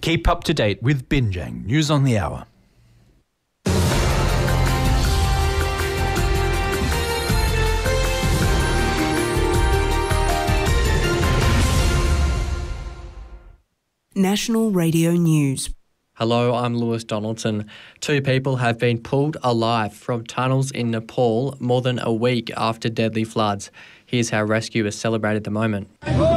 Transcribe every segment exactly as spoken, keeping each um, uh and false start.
Keep up to date with Binjang News on the Hour. National Radio News. Hello, I'm Lewis Donaldson. Two people have been pulled alive from tunnels in Nepal more than a week after deadly floods. Here's how rescuers celebrated the moment.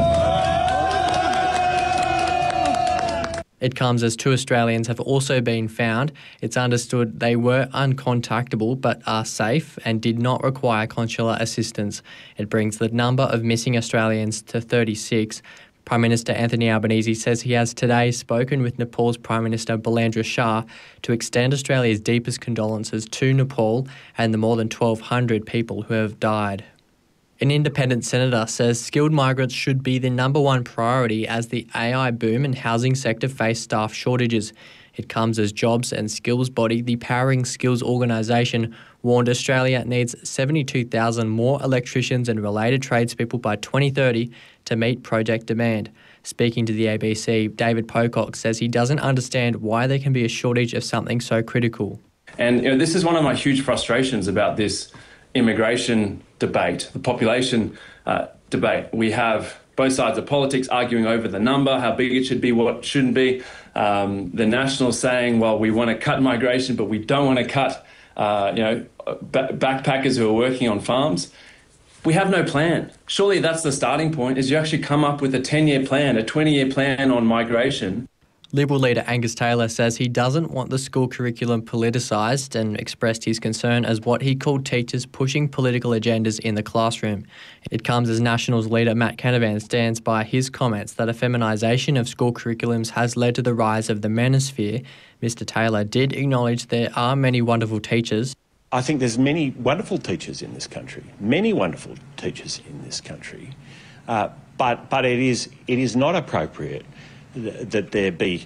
It comes as two Australians have also been found. It's understood they were uncontactable but are safe and did not require consular assistance. It brings the number of missing Australians to thirty-six. Prime Minister Anthony Albanese says he has today spoken with Nepal's Prime Minister Balendra Shah to extend Australia's deepest condolences to Nepal and the more than twelve hundred people who have died. An independent senator says skilled migrants should be the number one priority as the A I boom and housing sector face staff shortages. It comes as jobs and skills body, the Powering Skills organisation, warned Australia needs seventy-two thousand more electricians and related tradespeople by twenty thirty to meet project demand. Speaking to the A B C, David Pocock says he doesn't understand why there can be a shortage of something so critical. And you know, this is one of my huge frustrations about this immigration debate, the population uh, debate. We have both sides of politics arguing over the number, how big it should be, what it shouldn't be. Um, the Nationals saying, well, we want to cut migration, but we don't want to cut, uh, you know, b- backpackers who are working on farms. We have no plan. Surely that's the starting point, is you actually come up with a ten-year plan, a twenty-year plan on migration. Liberal leader Angus Taylor says he doesn't want the school curriculum politicised and expressed his concern as what he called teachers pushing political agendas in the classroom. It comes as Nationals leader Matt Canavan stands by his comments that a feminisation of school curriculums has led to the rise of the manosphere. Mister Taylor did acknowledge there are many wonderful teachers. I think there's many wonderful teachers in this country, many wonderful teachers in this country, uh, but but it is it is not appropriate that there be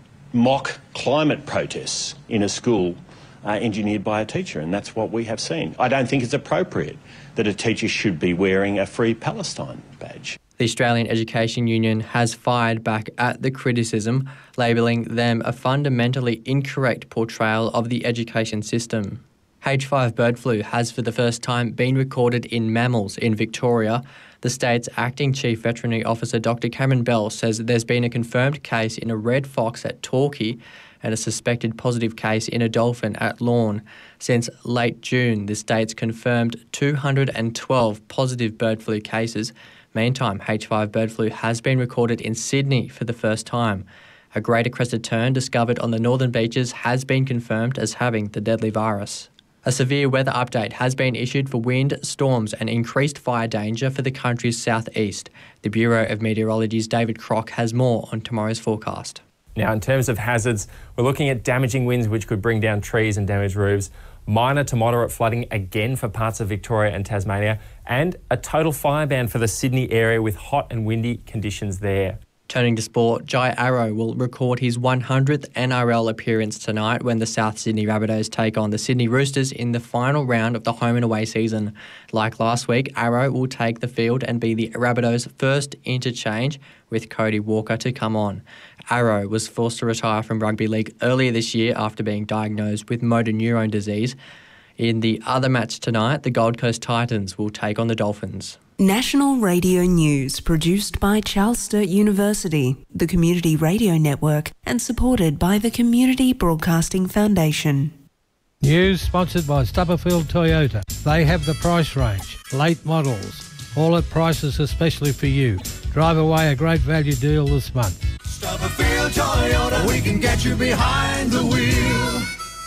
mock climate protests in a school uh, engineered by a teacher, and that's what we have seen. I don't think it's appropriate that a teacher should be wearing a Free Palestine badge. The Australian Education Union has fired back at the criticism, labelling them a fundamentally incorrect portrayal of the education system. H five bird flu has for the first time been recorded in mammals in Victoria. The state's acting Chief Veterinary Officer Doctor Cameron Bell says there's been a confirmed case in a red fox at Torquay and a suspected positive case in a dolphin at Lorne. Since late June, the state's confirmed two hundred twelve positive bird flu cases. Meantime, H five bird flu has been recorded in Sydney for the first time. A greater crested tern discovered on the northern beaches has been confirmed as having the deadly virus. A severe weather update has been issued for wind, storms and increased fire danger for the country's southeast. The Bureau of Meteorology's David Crock has more on tomorrow's forecast. Now, in terms of hazards, we're looking at damaging winds which could bring down trees and damage roofs, minor to moderate flooding again for parts of Victoria and Tasmania, and a total fire ban for the Sydney area with hot and windy conditions there. Turning to sport, Jai Arrow will record his one hundredth N R L appearance tonight when the South Sydney Rabbitohs take on the Sydney Roosters in the final round of the home and away season. Like last week, Arrow will take the field and be the Rabbitohs' first interchange with Cody Walker to come on. Arrow was forced to retire from rugby league earlier this year after being diagnosed with motor neurone disease. In the other match tonight, the Gold Coast Titans will take on the Dolphins. National Radio News, produced by Charles Sturt University, the Community Radio Network, and supported by the Community Broadcasting Foundation. News sponsored by Stubberfield Toyota. They have the price range, late models, all at prices especially for you. Drive away a great value deal this month. Stubberfield Toyota, we can get you behind the wheel.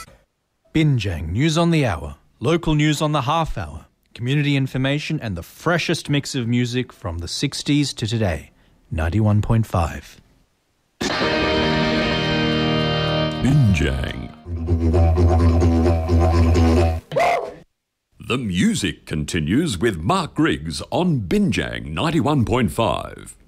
Binjang News on the Hour, local news on the half hour, community information and the freshest mix of music from the sixties to today. ninety-one point five. Binjang. The music continues with Mark Griggs on Binjang ninety-one point five.